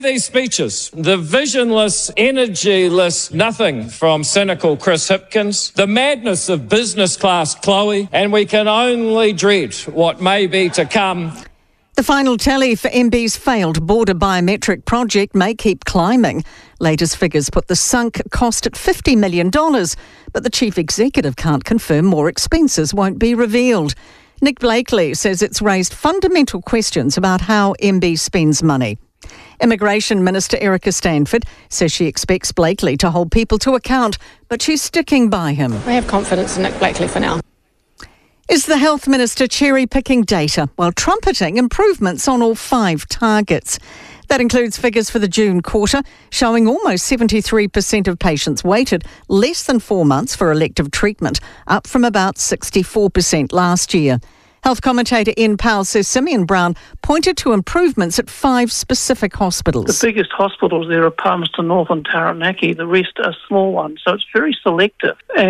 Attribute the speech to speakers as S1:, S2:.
S1: These speeches, the visionless, energyless nothing from cynical Chris Hipkins, the madness of business class Chloe, and we can only dread what may be to come.
S2: The final tally for MB's failed border biometric project may keep climbing. Latest figures put the sunk cost at $50 million, but the chief executive can't confirm more expenses won't be revealed. Nick Blakely says it's raised fundamental questions about how MB spends money. Immigration Minister Erica Stanford says she expects Blakely to hold people to account, but she's sticking by him.
S3: I have confidence in Nick Blakely for now.
S2: Is the Health Minister cherry-picking data while trumpeting improvements on all 5 targets? That includes figures for the June quarter, showing almost 73% of patients waited less than 4 months for elective treatment, up from about 64% last year. Health commentator Ian Powell says Simeon Brown pointed to improvements at 5 specific hospitals.
S4: The biggest hospitals there are Palmerston North and Taranaki. The rest are small ones, so it's very selective.